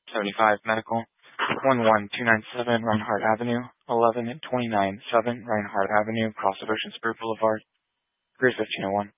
75 Medical, 11297 Reinhardt Avenue, 11 and 29 7 Reinhardt Avenue, Cross of Ocean Spur Boulevard, 31501.